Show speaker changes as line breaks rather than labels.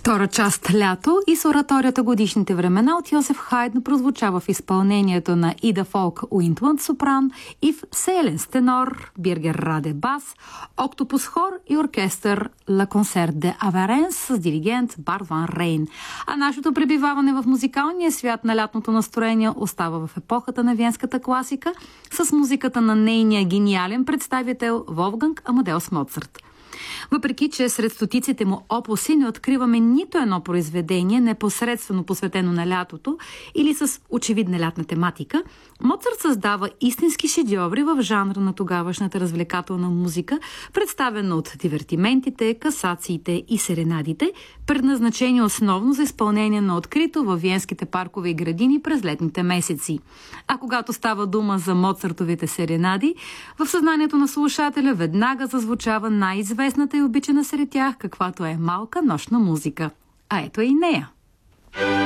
Втора част «Лято» и с ораторията «Годишните времена» от Йосеф Хайдн прозвучава в изпълнението на Ида Фолк Уинтланд сопран, Ив Селенс тенор, Биргер Раде бас, Октопус хор и оркестър Ла Концерт де Аверенс с диригент Барт Ван Рейн. А нашето пребиваване в музикалния свят на лятното настроение остава в епохата на виенската класика с музиката на нейния гениален представител Волфганг Амадеус Моцарт. Въпреки че сред стотиците му опуси не откриваме нито едно произведение непосредствено посветено на лятото или с очевидна лятна тематика, Моцарт създава истински шедьоври в жанра на тогавашната развлекателна музика, представена от дивертиментите, касациите и серенадите, предназначени основно за изпълнение на открито във виенските паркове и градини през летните месеци. А когато става дума за Моцартовите серенади, в съзнанието на слушателя веднага зазвучава най-известната и обичана сред тях, каквато е малка нощна музика. А ето и нея.